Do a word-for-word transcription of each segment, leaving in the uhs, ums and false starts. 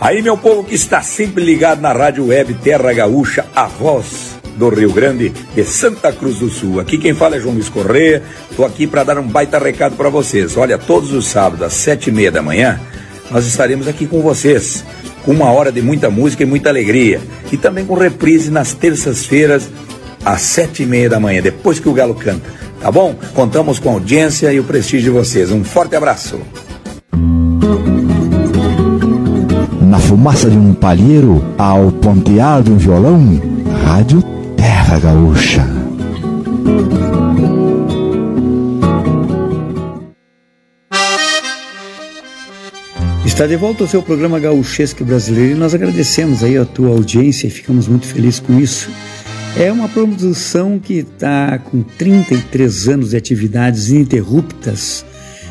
Aí, meu povo que está sempre ligado na Rádio Web Terra Gaúcha, a voz do Rio Grande de Santa Cruz do Sul. Aqui quem fala é João Luiz Correia. Estou aqui para dar um baita recado para vocês. Olha, todos os sábados às sete e meia da manhã nós estaremos aqui com vocês, com uma hora de muita música e muita alegria, e também com reprise nas terças-feiras às sete e meia da manhã, depois que o galo canta, tá bom? Contamos com a audiência e o prestígio de vocês. Um forte abraço. Na fumaça de um palheiro, ao pontear de um violão, Rádio Terra Gaúcha. Está de volta ao seu programa Gaúchesco Brasileiro e nós agradecemos aí a tua audiência e ficamos muito felizes com isso. É uma produção que está com trinta e três anos de atividades ininterruptas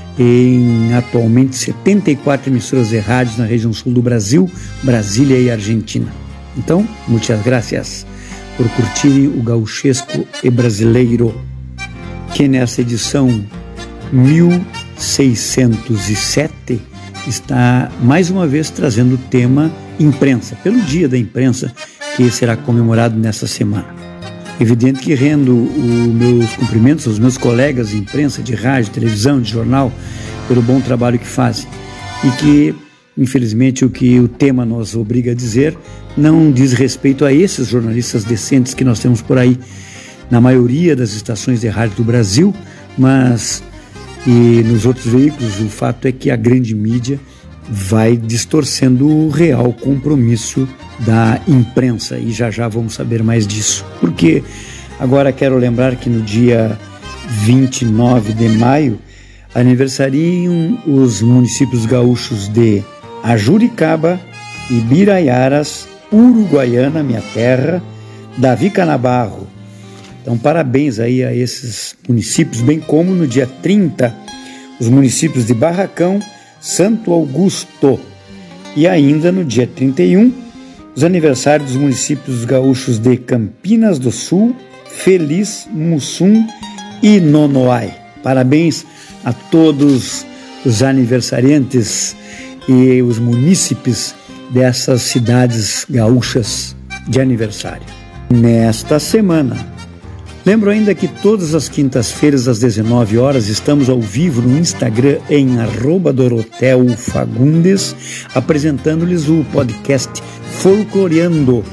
em atualmente setenta e quatro emissoras de rádios na região sul do Brasil, Brasília e Argentina. Então, muitas graças por curtirem o Gaúchesco e Brasileiro, que nessa edição mil seiscentos e sete está mais uma vez trazendo o tema imprensa, pelo Dia da Imprensa, que será comemorado nessa semana. Evidente que rendo os meus cumprimentos aos meus colegas de imprensa, de rádio, televisão, de jornal, pelo bom trabalho que fazem. E que, infelizmente, o que o tema nos obriga a dizer não diz respeito a esses jornalistas decentes que nós temos por aí, na maioria das estações de rádio do Brasil, mas e nos outros veículos o fato é que a grande mídia vai distorcendo o real compromisso da imprensa, e já já vamos saber mais disso. Porque agora quero lembrar que no dia vinte e nove de maio aniversariam os municípios gaúchos de Ajuricaba, Ibiraiaras, Uruguaiana, minha terra, Davi Canabarro. Então parabéns aí a esses municípios, bem como no dia trinta os municípios de Barracão, Santo Augusto, e ainda no dia trinta e um, os aniversários dos municípios gaúchos de Campinas do Sul, Feliz, Mussum e Nonoai. Parabéns a todos os aniversariantes e os munícipes dessas cidades gaúchas de aniversário. Nesta semana, lembro ainda que todas as quintas-feiras às dezenove horas estamos ao vivo no Instagram em arroba Dorotel Fagundes, apresentando-lhes o podcast Folcloreando.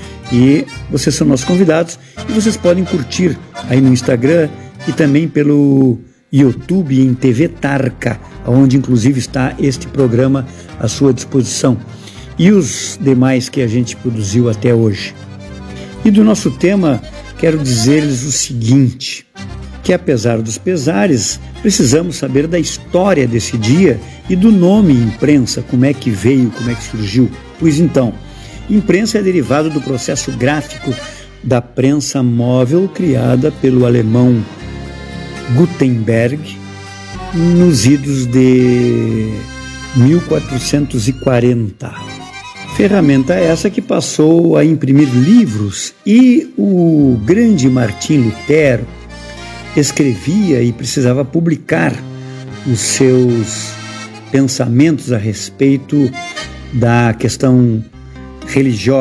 E vocês são nossos convidados e vocês podem curtir aí no Instagram e também pelo YouTube em T V Tarca, onde inclusive está este programa à sua disposição, e os demais que a gente produziu até hoje. E do nosso tema, quero dizer-lhes o seguinte, que apesar dos pesares, precisamos saber da história desse dia e do nome imprensa, como é que veio, como é que surgiu. Pois então, imprensa é derivado do processo gráfico da prensa móvel criada pelo alemão Gutenberg nos idos de mil quatrocentos e quarenta. Ferramenta essa que passou a imprimir livros, e o grande Martim Lutero escrevia e precisava publicar os seus pensamentos a respeito da questão religiosa.